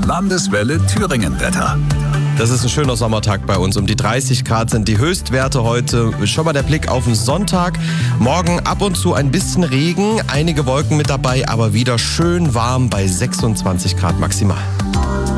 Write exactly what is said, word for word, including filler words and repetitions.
Landeswelle Thüringen-Wetter. Das ist ein schöner Sommertag bei uns. Um die dreißig Grad sind die Höchstwerte heute. Schon mal der Blick auf den Sonntag. Morgen ab und zu ein bisschen Regen, einige Wolken mit dabei, aber wieder schön warm bei sechsundzwanzig Grad maximal.